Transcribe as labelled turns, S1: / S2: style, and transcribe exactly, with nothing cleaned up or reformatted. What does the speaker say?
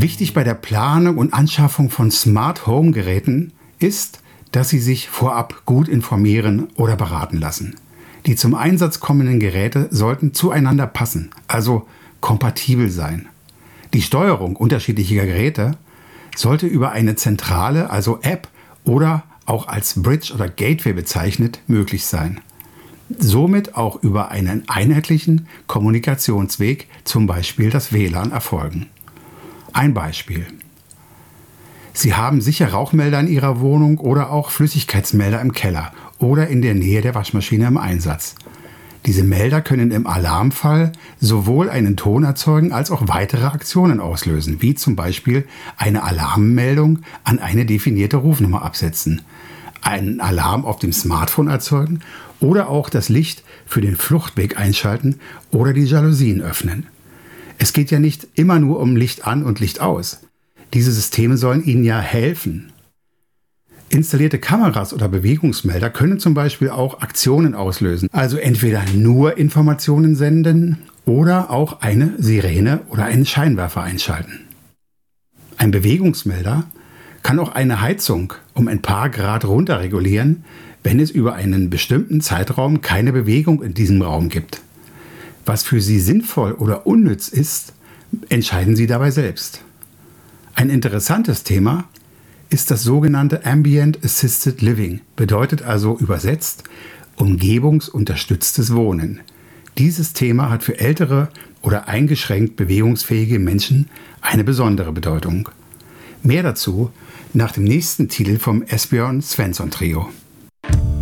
S1: Wichtig bei der Planung und Anschaffung von Smart Home Geräten ist, dass Sie sich vorab gut informieren oder beraten lassen. Die zum Einsatz kommenden Geräte sollten zueinander passen, also kompatibel sein. Die Steuerung unterschiedlicher Geräte sollte über eine zentrale, also App oder auch als Bridge oder Gateway bezeichnet, möglich sein. Somit auch über einen einheitlichen Kommunikationsweg, zum Beispiel das W L A N, erfolgen. Ein Beispiel. Sie haben sicher Rauchmelder in Ihrer Wohnung oder auch Flüssigkeitsmelder im Keller oder in der Nähe der Waschmaschine im Einsatz. Diese Melder können im Alarmfall sowohl einen Ton erzeugen als auch weitere Aktionen auslösen, wie zum Beispiel eine Alarmmeldung an eine definierte Rufnummer absetzen, einen Alarm auf dem Smartphone erzeugen oder auch das Licht für den Fluchtweg einschalten oder die Jalousien öffnen. Es geht ja nicht immer nur um Licht an und Licht aus. Diese Systeme sollen Ihnen ja helfen. Installierte Kameras oder Bewegungsmelder können zum Beispiel auch Aktionen auslösen, also entweder nur Informationen senden oder auch eine Sirene oder einen Scheinwerfer einschalten. Ein Bewegungsmelder kann auch eine Heizung um ein paar Grad runterregulieren, wenn es über einen bestimmten Zeitraum keine Bewegung in diesem Raum gibt. Was für Sie sinnvoll oder unnütz ist, entscheiden Sie dabei selbst. Ein interessantes Thema ist das sogenannte Ambient Assisted Living, bedeutet also übersetzt umgebungsunterstütztes Wohnen. Dieses Thema hat für ältere oder eingeschränkt bewegungsfähige Menschen eine besondere Bedeutung. Mehr dazu nach dem nächsten Titel vom Esbjörn Svensson Trio.